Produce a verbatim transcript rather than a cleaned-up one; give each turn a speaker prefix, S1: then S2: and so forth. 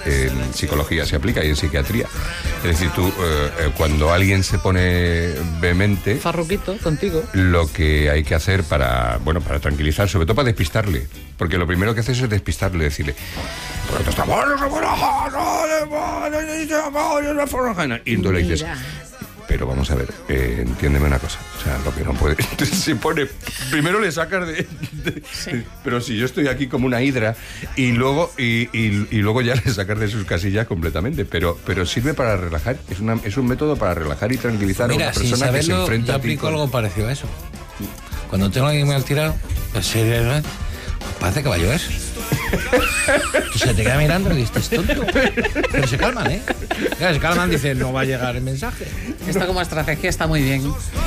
S1: en psicología se aplica y en psiquiatría. Es decir, tú, eh, cuando alguien se pone vehemente...
S2: Farruquito, contigo.
S1: Lo que hay que hacer para, bueno, para tranquilizar, sobre todo para despistarle. Porque lo primero que haces es despistarle, decirle... Y entonces le dices... Pero vamos a ver, eh, entiéndeme una cosa. O sea, lo que no puede... Se pone... Primero le sacas de... de sí. Pero si yo estoy aquí como una hidra y luego y, y, y luego ya le sacas de sus casillas completamente. Pero pero sirve para relajar. Es, una, es un método para relajar y tranquilizar
S3: Mira,
S1: a una persona
S3: saberlo,
S1: que se enfrenta
S3: yo
S1: a ti.
S3: aplico
S1: Con...
S3: algo parecido a eso. Cuando tengo a alguien mal tirado, pues, pues parece que va a llover. Tú se te queda mirando y dices, tonto. Pero se calman, ¿eh? Claro, se calman, dicen, no va a llegar el mensaje.
S2: Esto como estrategia está muy bien.